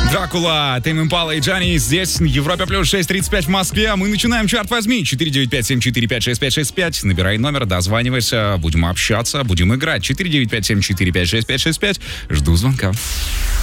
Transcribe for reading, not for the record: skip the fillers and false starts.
Дракула, Тейм Импала и Джани здесь, Европа плюс 6:35 в Москве. Мы начинаем чарт возьми. 495-745-6565. Набирай номер, дозванивайся, будем общаться, будем играть. 495-745-6565. Жду звонка.